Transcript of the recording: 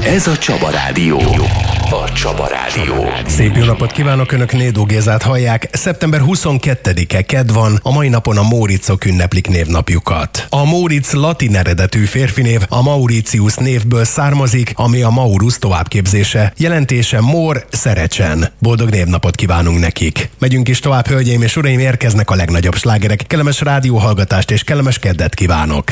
Ez a Csaba Rádió. A Csaba Rádió. Szép jó napot kívánok, Önök Nédó Gézát hallják. Szeptember 22-e kedd van, a mai napon a Móricok ünneplik névnapjukat. A Móricz latin eredetű férfinév a Mauritius névből származik, ami a Maurus továbbképzése. Jelentése Mór, szerecsen. Boldog névnapot kívánunk nekik. Megyünk is tovább, hölgyeim és uraim, érkeznek a legnagyobb slágerek. Kellemes rádióhallgatást és kellemes keddet kívánok.